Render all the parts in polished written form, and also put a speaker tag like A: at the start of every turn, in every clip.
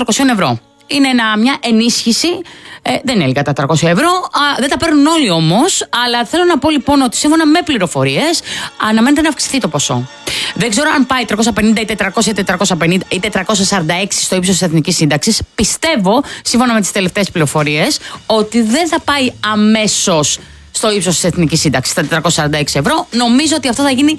A: 300 ευρώ. Είναι μια ενίσχυση, δεν έλεγα τα 300 ευρώ, δεν τα παίρνουν όλοι όμως, αλλά θέλω να πω λοιπόν ότι σύμφωνα με πληροφορίες αναμένεται να αυξηθεί το ποσό. Δεν ξέρω αν πάει 350 ή 400 ή 450 ή 446 στο ύψος της Εθνικής Σύνταξης. Πιστεύω, σύμφωνα με τις τελευταίες πληροφορίες, ότι δεν θα πάει αμέσως στο ύψος της Εθνικής Σύνταξης, στα 446 ευρώ. Νομίζω ότι αυτό θα γίνει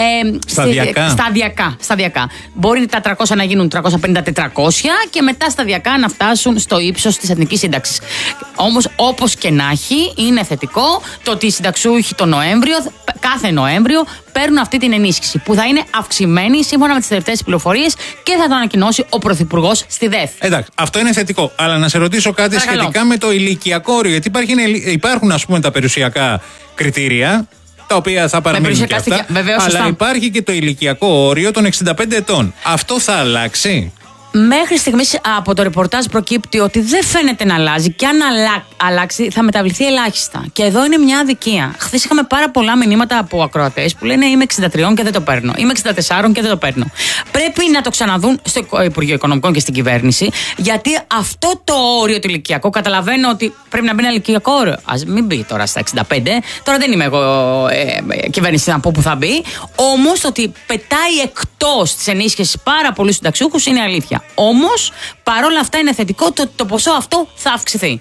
A: σταδιακά. Μπορεί τα 300 να γίνουν 350-400 και μετά σταδιακά να φτάσουν στο ύψος της Εθνικής Σύνταξης. Όμως, όπως και να έχει, είναι θετικό το ότι οι συνταξιούχοι κάθε Νοέμβριο παίρνουν αυτή την ενίσχυση που θα είναι αυξημένη σύμφωνα με τις τελευταίες πληροφορίες και θα το ανακοινώσει ο Πρωθυπουργός στη ΔΕΘ. Εντάξει, αυτό είναι θετικό. Αλλά να σε ρωτήσω κάτι σχετικά με το ηλικιακό όριο. Γιατί υπάρχουν, ας πούμε, τα περιουσιακά κριτήρια, τα οποία θα παραμείνουν και αυτά. Βεβαίως, αλλά σωστά. Υπάρχει και το ηλικιακό όριο των 65 ετών. Αυτό θα αλλάξει? Μέχρι στιγμής από το ρεπορτάζ προκύπτει ότι δεν φαίνεται να αλλάζει και αν αλλάξει θα μεταβληθεί ελάχιστα. Και εδώ είναι μια αδικία. Χθες είχαμε πάρα πολλά μηνύματα από ακροατές που λένε είμαι 63 και δεν το παίρνω. Είμαι 64 και δεν το παίρνω. Πρέπει να το ξαναδούν στο Υπουργείο Οικονομικών και στην κυβέρνηση, γιατί αυτό το όριο το ηλικιακό, καταλαβαίνω ότι πρέπει να μπει ένα ηλικιακό όριο. Ας μην μπει τώρα στα 65. Τώρα δεν είμαι εγώ κυβέρνηση να πω που θα μπει. Όμως το ότι πετάει εκτός της ενίσχυσης πάρα πολλούς συνταξιούχους είναι αλήθεια. Όμως, παρόλα αυτά είναι θετικό το ποσό αυτό θα αυξηθεί.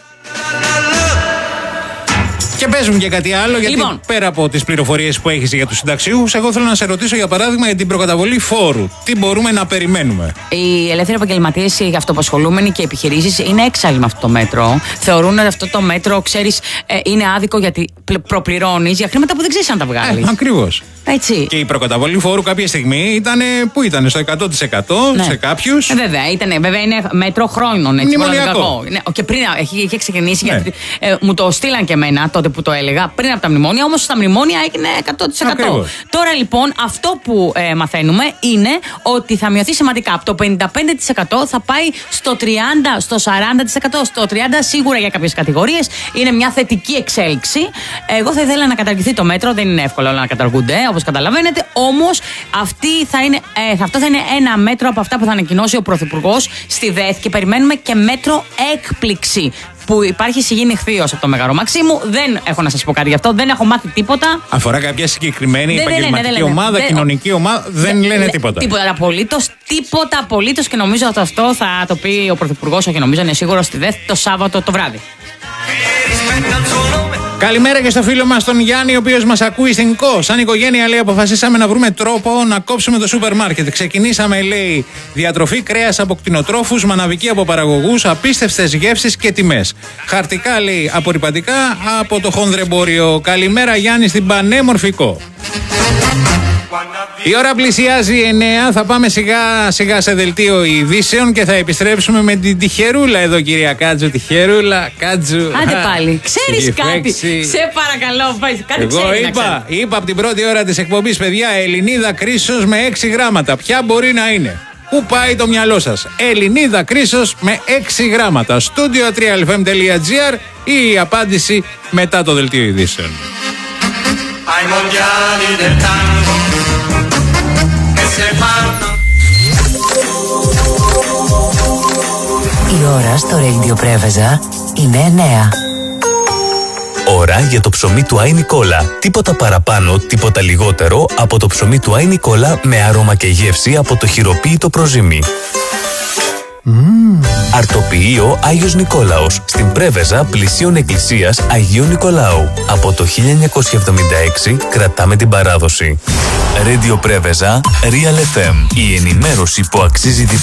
B: Και παίζουν και κάτι άλλο, γιατί λοιπόν, πέρα από τις πληροφορίες που έχεις για τους συνταξιούχους, εγώ θέλω να σε ρωτήσω για παράδειγμα για την προκαταβολή φόρου. Τι μπορούμε να περιμένουμε?
A: Οι ελεύθεροι επαγγελματίες, οι αυτοαπασχολούμενοι και οι επιχειρήσεις είναι έξαλλοι με αυτό το μέτρο. Θεωρούν ότι αυτό το μέτρο, ξέρεις, είναι άδικο γιατί προπληρώνεις για χρήματα που δεν ξέρεις αν τα βγάλεις.
B: Ακριβώς.
A: Έτσι.
B: Και η προκαταβολή φόρου κάποια στιγμή ήταν, πού ήταν, στο 100% ναι. Σε κάποιους.
A: Βέβαια είναι μέτρο χρόνων.
B: Μνημονιακό.
A: Ναι, και πριν είχε ξεκινήσει, ναι. Γιατί μου το στείλαν και εμένα τότε που το έλεγα, πριν από τα μνημόνια, όμως στα μνημόνια έγινε 100%. Ακριβώς. Τώρα λοιπόν αυτό που μαθαίνουμε είναι ότι θα μειωθεί σημαντικά. Από το 55% θα πάει στο 30%, στο 40%, στο 30% σίγουρα για κάποιες κατηγορίες. Είναι μια θετική εξέλιξη. Εγώ θα ήθελα να καταργηθεί το μέτρο, δεν είναι εύκολο να καταργούνται, όπως καταλαβαίνετε. Όμως αυτό θα είναι ένα μέτρο από αυτά που θα ανακοινώσει ο Πρωθυπουργός στη ΔΕΘ και περιμένουμε και μέτρο έκπληξη. Που υπάρχει σιγή νυχθείως από το Μέγαρο Μαξίμου. Δεν έχω να σας πω κάτι γι' αυτό, δεν έχω μάθει τίποτα.
B: Αφορά κάποια συγκεκριμένη επαγγελματική ομάδα, κοινωνική ομάδα, δεν λένε τίποτα.
A: Τίποτα απολύτως και νομίζω ότι αυτό θα το πει ο Πρωθυπουργός, όχι νομίζω, είναι σίγουρο στη ΔΕΘ το Σάββατο το βράδυ.
B: Καλημέρα και στο φίλο μας τον Γιάννη, ο οποίος μας ακούει στην ΚΟ. Σαν οικογένεια, λέει, αποφασίσαμε να βρούμε τρόπο να κόψουμε το σούπερ μάρκετ. Ξεκινήσαμε, λέει, διατροφή, κρέας από κτηνοτρόφους, μαναβική από παραγωγούς, απίστευτες γεύσεις και τιμές. Χαρτικά, λέει, απορρυπαντικά από το χονδρεμπόριο. Καλημέρα, Γιάννη, στην πανέμορφη ΚΟ. Η ώρα πλησιάζει 9, θα πάμε σιγά σιγά σε δελτίο ειδήσεων και θα επιστρέψουμε με την τυχερούλα εδώ, κυρία Κάτζου. Τυχερούλα, Κάτζου.
A: Άντε πάλι, ξέρεις κάτι, σε παρακαλώ, κάτι
B: εγώ είπα από την πρώτη ώρα της εκπομπής, παιδιά, Ελληνίδα Κρίσος με 6 γράμματα. Ποια μπορεί να είναι? Πού πάει το μυαλό σας? Ελληνίδα Κρίσος με 6 γράμματα. Studio3fm.gr ή η απάντηση μετά το δελτίο ειδήσεων.
C: Ai mondiali del tango che se fanno.
D: Η ώρα στο Radio Πρέβεζα είναι 9.
E: Ώρα για το ψωμί του Άι Νικόλα. Τίποτα παραπάνω, τίποτα λιγότερο από το ψωμί του Άι Νικόλα με άρωμα και γεύση από το χειροποίητο προζύμι. Αρτοποιείο Άγιος Νικόλαος στην Πρέβεζα πλησίων εκκλησίας Αγίου Νικολάου. Από το 1976 κρατάμε την παράδοση. Radio Πρέβεζα, Real FM. Η ενημέρωση που αξίζει την